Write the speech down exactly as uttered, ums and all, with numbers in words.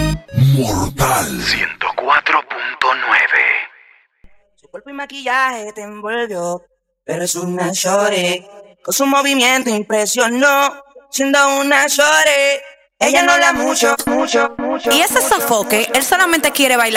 Mortal ciento cuatro punto nueve. Su cuerpo y maquillaje te envolvió, pero es una shorty. Con su movimiento impresionó, siendo una shorty. Ella no habla mucho, mucho, mucho. Y ese sofoque, él solamente quiere bailar.